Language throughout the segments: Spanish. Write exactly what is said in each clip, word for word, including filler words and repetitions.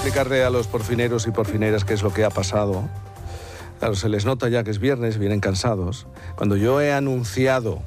explicarle a los porfineros y porfineras qué es lo que ha pasado. Claro, se les nota ya que es viernes, vienen cansados. Cuando yo he anunciado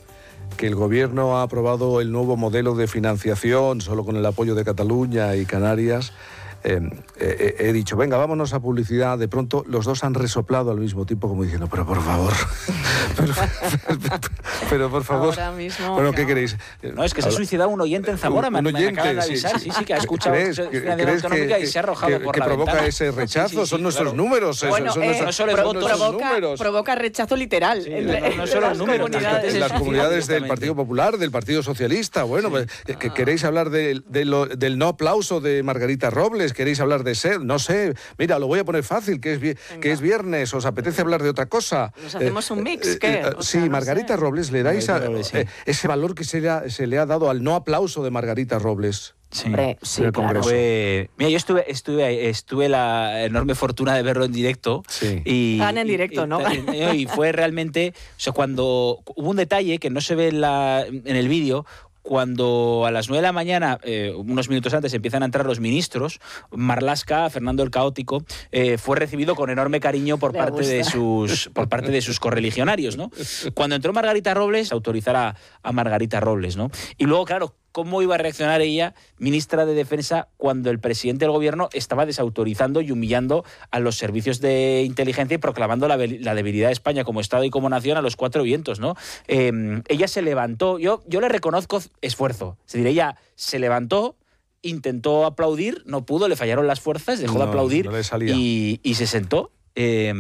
que el gobierno ha aprobado el nuevo modelo de financiación solo con el apoyo de Cataluña y Canarias, eh, eh, he dicho, venga, vámonos a publicidad. De pronto los dos han resoplado al mismo tiempo como diciendo, pero por favor, pero, pero, pero por favor. Ahora mismo, bueno, no. ¿qué queréis? No, es que se ha suicidado un oyente en Zamora, un, un me, oyente, me acaban de avisar, sí, sí, sí, que ha escuchado ¿Crees, la ¿crees económica que, y se ha arrojado que, por que la provoca ventana. ese rechazo? Sí, sí, sí, son nuestros claro. números. Eso, Bueno, son eh, nuestros, no solo es son voto, nuestros provoca, números. provoca rechazo literal. Sí, entre, no, no solo las los números, comunidades. En las comunidades del Partido Popular, del Partido Socialista. Bueno, Sí. pues, que, ¿queréis hablar de, de lo, del no aplauso de Margarita Robles? ¿Queréis hablar de sed? No sé. Mira, lo voy a poner fácil, que es, que es viernes. ¿Os apetece hablar de otra cosa? ¿Nos hacemos un mix? Eh, ¿Qué? eh, O sí, sea, no Margarita sé. Robles, le dais a, Robles, sí. eh, ese valor que se le, ha, se le ha dado al no aplauso de Margarita Robles. Sí. Hombre, sí, en el claro. Congreso. Fue- mira, yo estuve, estuve, estuve la enorme fortuna de verlo en directo. Sí. Y, Tan en y- directo, y- ¿no? Y, y fue realmente, o sea, cuando hubo un detalle que no se ve en, la, en el vídeo. Cuando a las nueve de la mañana, eh, unos minutos antes, empiezan a entrar los ministros, Marlaska, Fernando el Caótico, eh, fue recibido con enorme cariño por Me parte, de gusta. sus, por parte de sus correligionarios, ¿no? Cuando entró Margarita Robles, autorizar a, a Margarita Robles, ¿no? Y luego, claro, ¿cómo iba a reaccionar ella, ministra de Defensa, cuando el presidente del gobierno estaba desautorizando y humillando a los servicios de inteligencia y proclamando la, la debilidad de España como Estado y como nación a los cuatro vientos, ¿no? Eh, ella se levantó, yo, yo le reconozco esfuerzo, es decir, ella se levantó, intentó aplaudir, no pudo, le fallaron las fuerzas, dejó de No, aplaudir no le salía. y, y se sentó. Eh,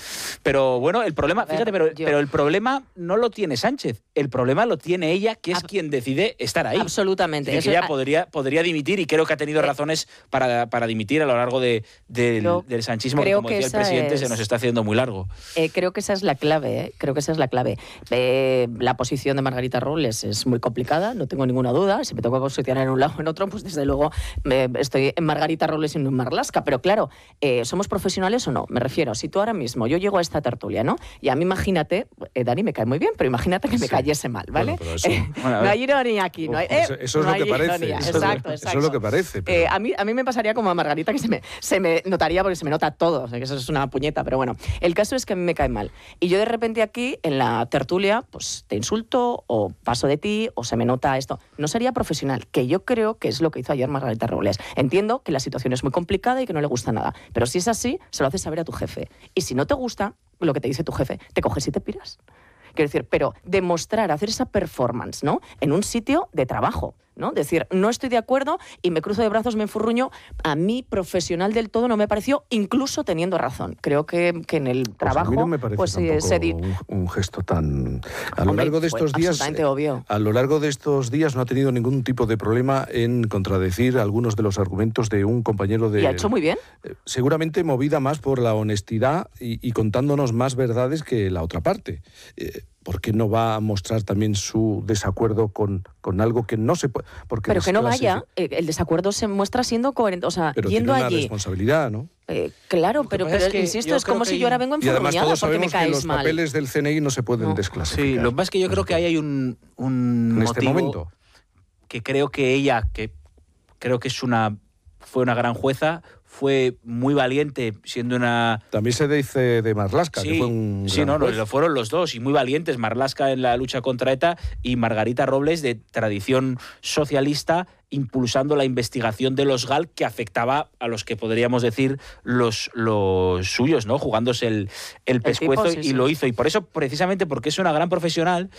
pero bueno, el problema, A ver, fíjate, pero, yo- pero el problema no lo tiene Sánchez, el problema lo tiene ella, que es Ab- quien decide estar ahí. Absolutamente. Es decir, Eso- que ella podría, podría dimitir y creo que ha tenido Eh, razones para, para dimitir a lo largo de, del, Yo del sanchismo, que creo como que decía el esa presidente, es- se nos está haciendo muy largo. Eh, creo que esa es la clave, ¿eh? creo que esa es la clave. Eh, la posición de Margarita Robles es muy complicada, no tengo ninguna duda. Si me tengo que posicionar en un lado o en otro, pues desde luego eh, estoy en Margarita Robles y no en Marlaska. Pero claro, eh, ¿somos profesionales o no? Me refiero, si tú ahora mismo, yo llego a esta tertulia, ¿no? Y a mí imagínate, eh, Dani me cae muy bien, pero imagínate que me Sí. cayese mal, ¿vale? Bueno, pero eso- Eh, Bueno, a no ver. hay ironía aquí, no hay, Ojo, eso- eh, eso es no lo que hay parece, ironía. eso es- Exacto, eso es exacto. lo que parece, pero- Eh, a, mí, a mí me pasaría como a Margarita, que se me, se me notaría porque se me nota todo, o sea, que eso es una puñeta, pero bueno. El caso es que a mí me cae mal. Y yo de repente aquí, en la tertulia, pues te insulto o paso de ti o se me nota esto. No sería profesional, que yo creo que es lo que hizo ayer Margarita Robles. Entiendo que la situación es muy complicada y que no le gusta nada, pero si es así, se lo haces saber a tu jefe. Y si no te gusta lo que te dice tu jefe, te coges y te piras. Quiero decir, pero demostrar, hacer esa performance, ¿no? En un sitio de trabajo, ¿no? Decir, no estoy de acuerdo y me cruzo de brazos, me enfurruño. A mí, profesional del todo, no me pareció, incluso teniendo razón. Creo que, que en el Pues trabajo... a mí no me parece pues, eh, tampoco se di- un, un gesto tan... A lo Hombre, largo de fue estos días... absolutamente obvio. A lo largo de estos días no ha tenido ningún tipo de problema en contradecir algunos de los argumentos de un compañero de... Y ha hecho muy bien. Eh, seguramente movida más por la honestidad y, y contándonos más verdades que la otra parte. Eh, ¿Por qué no va a mostrar también su desacuerdo con, con algo que no se puede...? Porque Pero que no desclasifica- vaya, eh, el desacuerdo se muestra siendo coherente, o sea, Pero yendo tiene una allí... responsabilidad, ¿no? eh, claro, que pero, pasa pero es que insisto, yo es creo como que si hay yo ahora un- vengo Y además enfurruñada todos porque me sabemos que caes los mal. papeles del C N I no se pueden No. desclasificar. Sí, lo que pasa es que yo creo que ahí hay un, un En este motivo momento. que creo que ella, que creo que es una fue una gran jueza, fue muy valiente siendo una... También se dice de Marlaska, que Sí, fue un sí, gran no, no, juez. lo fueron los dos y muy valientes, Marlaska en la lucha contra ETA y Margarita Robles de tradición socialista impulsando la investigación de los G A L que afectaba a los que podríamos decir los, los suyos, ¿no? Jugándose el, el pescuezo tipo, sí, y sí. lo hizo. Y por eso, precisamente porque es una gran profesional,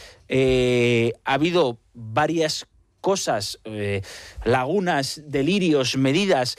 eh, ha habido varias cosas, eh, lagunas, delirios, medidas